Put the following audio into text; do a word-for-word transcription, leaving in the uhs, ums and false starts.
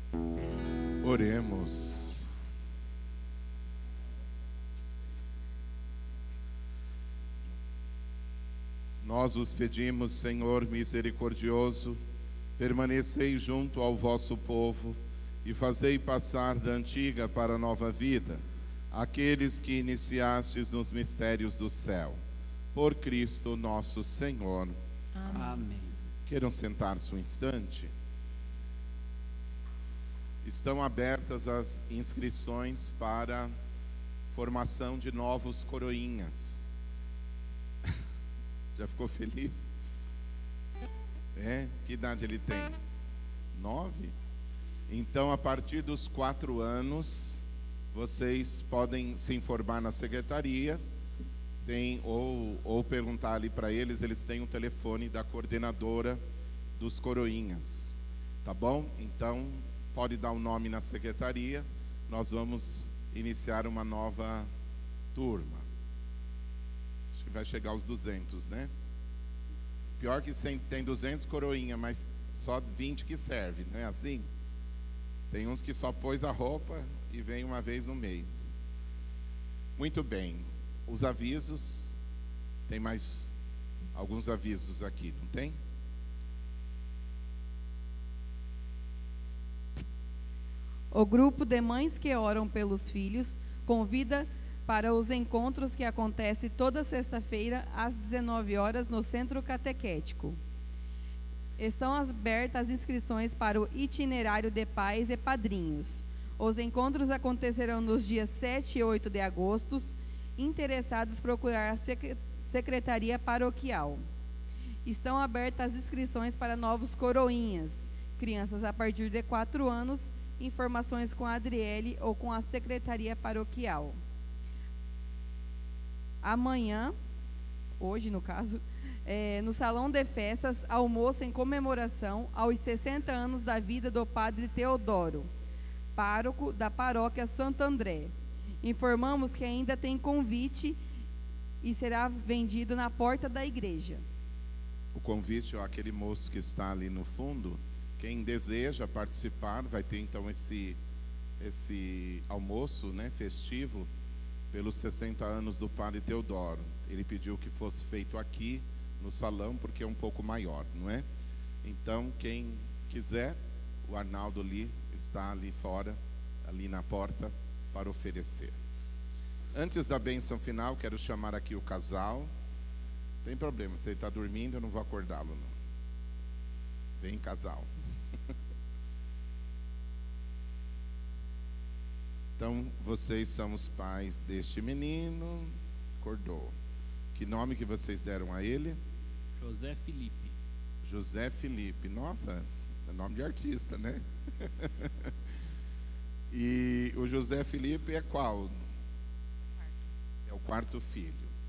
Oremos. Nós os pedimos, Senhor misericordioso, permanecei junto ao vosso povo e fazei passar da antiga para a nova vida aqueles que iniciastes nos mistérios do céu. Por Cristo nosso Senhor. Amém. Amém. Queiram sentar-se um instante. Estão abertas as inscrições para formação de novos coroinhas. Já ficou feliz? É? Que idade ele tem? Nove? Então, a partir dos quatro anos, vocês podem se informar na secretaria, tem, ou, ou perguntar ali para eles, eles têm o telefone da coordenadora dos coroinhas. Tá bom? Então, pode dar o nome na secretaria, nós vamos iniciar uma nova turma. Acho que vai chegar aos duzentos, né? Pior que tem duzentos coroinha, mas só vinte que serve, não é assim? Tem uns que só pôs a roupa e vem uma vez no mês. Muito bem, os avisos, tem mais alguns avisos aqui, não tem? O grupo de mães que oram pelos filhos convida para os encontros que acontecem toda sexta-feira às dezenove horas no Centro Catequético. Estão abertas as inscrições para o itinerário de pais e padrinhos. Os encontros acontecerão nos dias sete e oito de agosto. Interessados procurar a Secretaria Paroquial. Estão abertas as inscrições para novos coroinhas, crianças a partir de quatro anos. Informações com a Adriele ou com a Secretaria Paroquial. Amanhã, hoje no caso, é, no Salão de Festas, almoço em comemoração aos sessenta anos da vida do Padre Teodoro, pároco da Paróquia Santo André. Informamos que ainda tem convite e será vendido na porta da igreja. O convite, ó, aquele moço que está ali no fundo, quem deseja participar, vai ter então esse, esse almoço, né, festivo, pelos sessenta anos do Padre Teodoro. Ele pediu que fosse feito aqui no salão, porque é um pouco maior, não é? Então, quem quiser, o Arnaldo ali está ali fora, ali na porta, para oferecer. Antes da bênção final, quero chamar aqui o casal. Tem problema, se ele está dormindo, eu não vou acordá-lo, não. Vem, casal. Então, vocês são os pais deste menino, acordou. Que nome que vocês deram a ele? José Felipe. José Felipe. Nossa, é nome de artista, né? E o José Felipe é qual? É o quarto filho.